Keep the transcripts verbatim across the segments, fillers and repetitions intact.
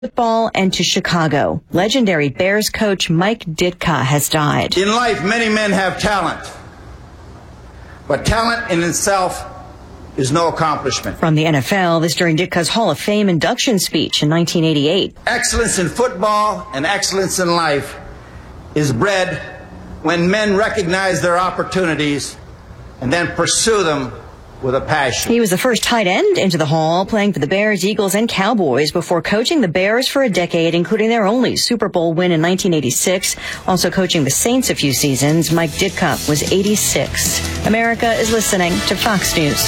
Football and to Chicago. Legendary Bears coach Mike Ditka has died. In life, many men have talent, but talent in itself is no accomplishment. From the N F L, this during Ditka's Hall of Fame induction speech in nineteen eighty-eight. Excellence in football and excellence in life is bred when men recognize their opportunities and then pursue them with a passion. He was the first tight end into the Hall, playing for the Bears, Eagles, and Cowboys before coaching the Bears for a decade, including their only Super Bowl win in nineteen eighty-six. Also coaching the Saints a few seasons, Mike Ditka was eighty-six. America is listening to Fox News.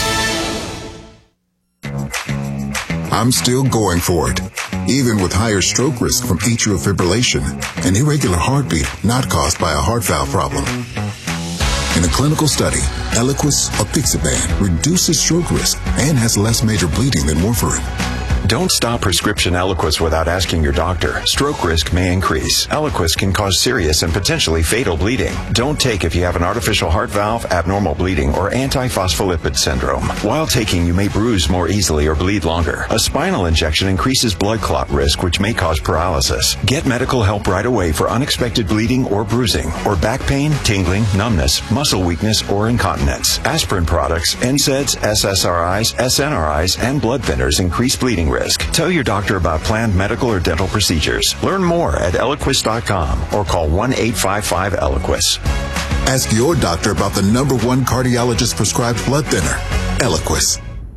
I'm still going for it, even with higher stroke risk from atrial fibrillation, an irregular heartbeat not caused by a heart valve problem. In a clinical study, Eliquis apixaban reduces stroke risk and has less major bleeding than warfarin. Don't stop prescription Eliquis without asking your doctor. Stroke risk may increase. Eliquis can cause serious and potentially fatal bleeding. Don't take if you have an artificial heart valve, abnormal bleeding, or antiphospholipid syndrome. While taking, you may bruise more easily or bleed longer. A spinal injection increases blood clot risk, which may cause paralysis. Get medical help right away for unexpected bleeding or bruising, or back pain, tingling, numbness, muscle weakness, or incontinence. Aspirin products, N SAIDs, S S R Is, S N R Is, and blood thinners increase bleeding risk. Tell your doctor about planned medical or dental procedures. Learn more at Eliquis dot com or call one eight five five Eliquis. Ask your doctor about the number one cardiologist prescribed blood thinner, Eliquis.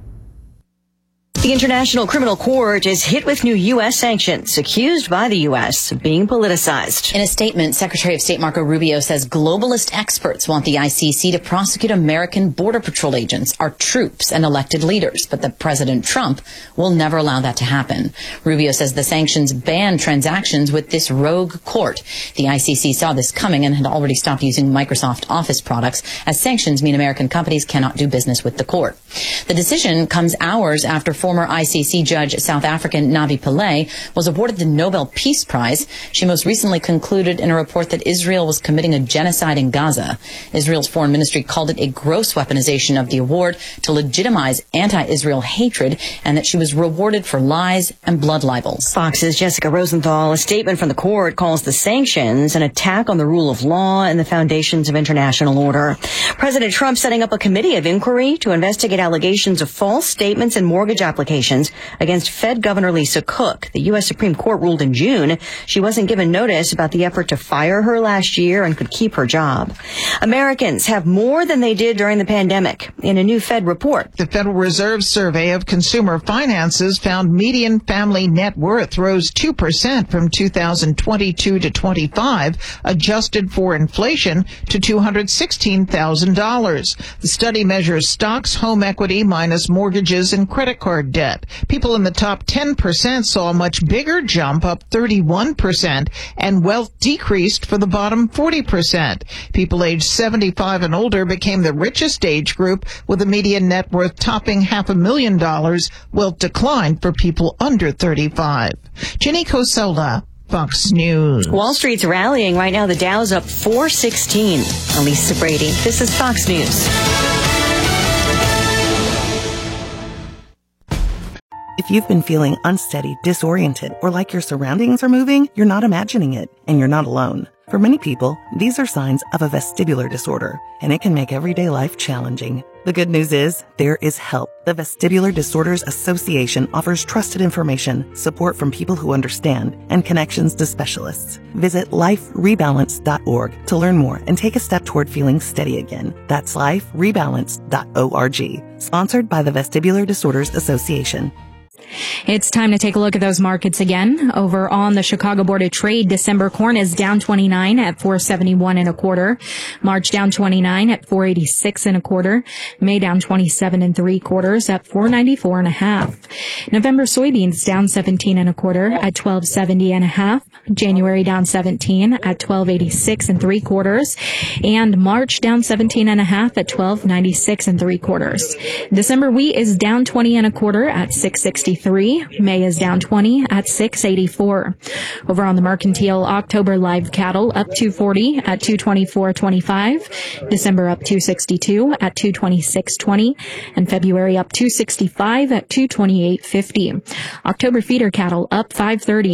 The International Criminal Court is hit with new U S sanctions, accused by the U S of being politicized. In a statement, Secretary of State Marco Rubio says globalist experts want the I C C to prosecute American Border Patrol agents, our troops, and elected leaders, but that President Trump will never allow that to happen. Rubio says the sanctions ban transactions with this rogue court. The I C C saw this coming and had already stopped using Microsoft Office products, as sanctions mean American companies cannot do business with the court. The decision comes hours after former I C C judge, South African Navi Pillay, was awarded the Nobel Peace Prize. She most recently concluded in a report that Israel was committing a genocide in Gaza. Israel's foreign ministry called it a gross weaponization of the award to legitimize anti-Israel hatred, and that she was rewarded for lies and blood libels. Fox's Jessica Rosenthal. A statement from the court calls the sanctions an attack on the rule of law and the foundations of international order. President Trump setting up a committee of inquiry to investigate allegations of false statements and mortgage applications against Fed Governor Lisa Cook. The U S Supreme Court ruled in June she wasn't given notice about the effort to fire her last year and could keep her job. Americans have more than they did during the pandemic. In a new Fed report, the Federal Reserve survey of consumer finances found median family net worth rose two percent from two thousand twenty-two to twenty-five, adjusted for inflation, to two hundred sixteen thousand dollars. The study measures stocks, home equity, minus mortgages and credit card debt. People in the top ten percent saw a much bigger jump, up thirty-one percent, and wealth decreased for the bottom forty percent. People aged seventy-five and older became the richest age group, with a median net worth topping half a million dollars. Wealth declined for people under thirty-five. Ginny Cosola, Fox News. Wall Street's rallying right now. The Dow's up four sixteen. Elisa Brady, this is Fox News. If you've been feeling unsteady, disoriented, or like your surroundings are moving, you're not imagining it, and you're not alone. For many people, these are signs of a vestibular disorder, and it can make everyday life challenging. The good news is, there is help. The Vestibular Disorders Association offers trusted information, support from people who understand, and connections to specialists. Visit life rebalance dot org to learn more and take a step toward feeling steady again. That's life rebalance dot org. Sponsored by the Vestibular Disorders Association. It's time to take a look at those markets again. Over on the Chicago Board of Trade, December corn is down twenty-nine at four seventy-one and a quarter. March down twenty-nine at four eighty-six and a quarter. May down twenty-seven and three quarters at four ninety-four and a half. November soybeans down seventeen and a quarter at twelve seventy and a half. January down seventeen at twelve eighty-six and three quarters. And March down seventeen and a half at twelve ninety-six and three quarters. December wheat is down twenty and a quarter at six sixty. eighty-three. May is down twenty at six eighty-four. Over on the mercantile, October live cattle up two forty at two twenty-four twenty-five. December up two sixty-two at two twenty-six twenty. And February up two sixty-five at two twenty-eight fifty. October feeder cattle up five thirty